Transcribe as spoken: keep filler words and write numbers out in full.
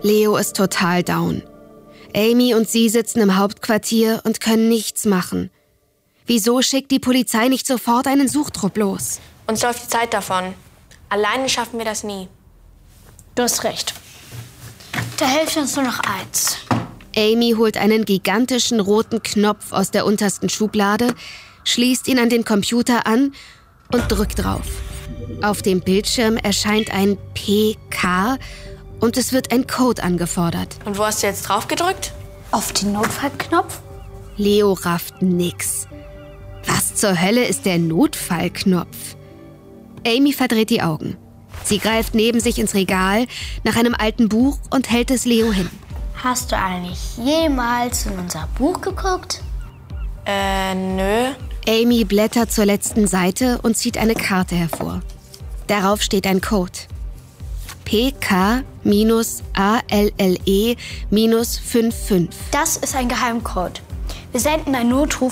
Leo ist total down. Amy und sie sitzen im Hauptquartier und können nichts machen. Wieso schickt die Polizei nicht sofort einen Suchtrupp los? Uns läuft die Zeit davon. Alleine schaffen wir das nie. Du hast recht. Da hilft uns nur noch eins. Amy holt einen gigantischen roten Knopf aus der untersten Schublade, schließt ihn an den Computer an und drückt drauf. Auf dem Bildschirm erscheint ein P K und es wird ein Code angefordert. Und wo hast du jetzt drauf gedrückt? Auf den Notfallknopf? Leo rafft nix. Was zur Hölle ist der Notfallknopf? Amy verdreht die Augen. Sie greift neben sich ins Regal nach einem alten Buch und hält es Leo hin. Hast du eigentlich jemals in unser Buch geguckt? Äh, nö. Amy blättert zur letzten Seite und zieht eine Karte hervor. Darauf steht ein Code. P K A L L E fünfundfünfzig. Das ist ein Geheimcode. Wir senden einen Notruf